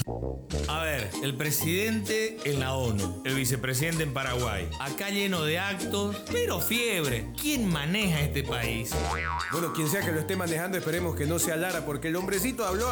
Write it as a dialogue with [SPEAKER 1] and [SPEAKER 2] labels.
[SPEAKER 1] A ver, el presidente en la ONU, el vicepresidente en Paraguay, acá lleno de actos, pero fiebre. ¿Quién maneja este país?
[SPEAKER 2] Bueno, quien sea que lo esté manejando, esperemos que no sea Lara, porque el hombrecito habló